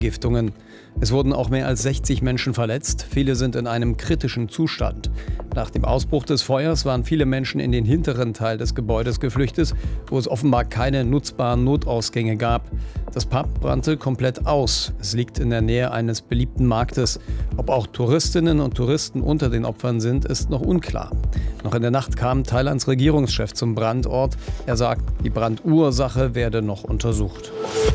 Giftungen. Es wurden auch mehr als 60 Menschen verletzt, viele sind in einem kritischen Zustand. Nach dem Ausbruch des Feuers waren viele Menschen in den hinteren Teil des Gebäudes geflüchtet, wo es offenbar keine nutzbaren Notausgänge gab. Das Pub brannte komplett aus. Es liegt in der Nähe eines beliebten Marktes. Ob auch Touristinnen und Touristen unter den Opfern sind, ist noch unklar. Noch in der Nacht kam Thailands Regierungschef zum Brandort. Er sagt, die Brandursache werde noch untersucht.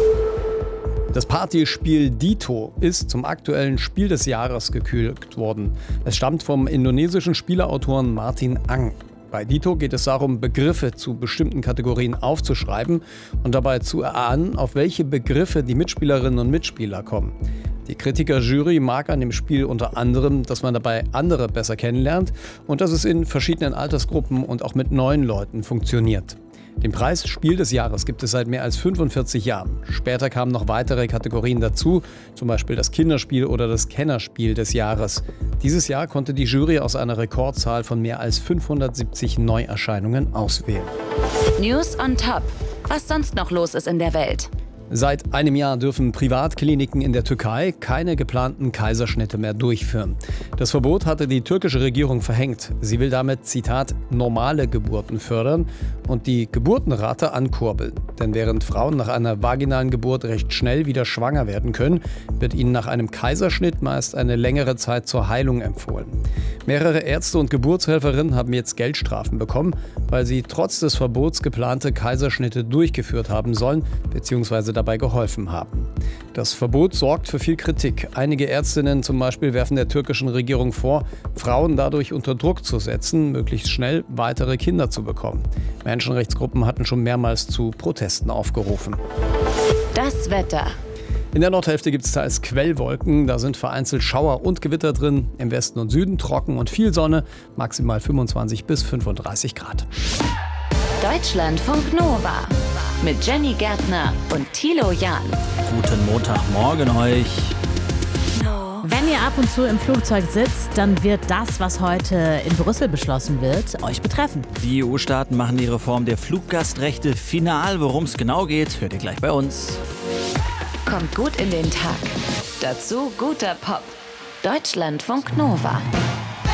Das Partyspiel Dito ist zum aktuellen Spiel des Jahres gekürt worden. Es stammt vom indonesischen Spieleautoren Martin Ang. Bei Dito geht es darum, Begriffe zu bestimmten Kategorien aufzuschreiben und dabei zu erahnen, auf welche Begriffe die Mitspielerinnen und Mitspieler kommen. Die Kritikerjury mag an dem Spiel unter anderem, dass man dabei andere besser kennenlernt und dass es in verschiedenen Altersgruppen und auch mit neuen Leuten funktioniert. Den Preis Spiel des Jahres gibt es seit mehr als 45 Jahren. Später kamen noch weitere Kategorien dazu, zum Beispiel das Kinderspiel oder das Kennerspiel des Jahres. Dieses Jahr konnte die Jury aus einer Rekordzahl von mehr als 570 Neuerscheinungen auswählen. News on Top. Was sonst noch los ist in der Welt? Seit einem Jahr dürfen Privatkliniken in der Türkei keine geplanten Kaiserschnitte mehr durchführen. Das Verbot hatte die türkische Regierung verhängt. Sie will damit, Zitat, normale Geburten fördern und die Geburtenrate ankurbeln. Denn während Frauen nach einer vaginalen Geburt recht schnell wieder schwanger werden können, wird ihnen nach einem Kaiserschnitt meist eine längere Zeit zur Heilung empfohlen. Mehrere Ärzte und Geburtshelferinnen haben jetzt Geldstrafen bekommen, weil sie trotz des Verbots geplante Kaiserschnitte durchgeführt haben sollen bzw. dabei geholfen haben. Das Verbot sorgt für viel Kritik. Einige Ärztinnen zum Beispiel werfen der türkischen Regierung vor, Frauen dadurch unter Druck zu setzen, möglichst schnell weitere Kinder zu bekommen. Menschenrechtsgruppen hatten schon mehrmals zu Protesten aufgerufen. Das Wetter. In der Nordhälfte gibt es teils Quellwolken, da sind vereinzelt Schauer und Gewitter drin. Im Westen und Süden trocken und viel Sonne, maximal 25 bis 35 Grad. Deutschlandfunk Nova mit Jenny Gärtner und Thilo Jahn. Guten Montagmorgen euch. Wenn ihr ab und zu im Flugzeug sitzt, dann wird das, was heute in Brüssel beschlossen wird, euch betreffen. Die EU-Staaten machen die Reform der Fluggastrechte final. Worum es genau geht, hört ihr gleich bei uns. Kommt gut in den Tag. Dazu guter Pop. Deutschlandfunk Nova.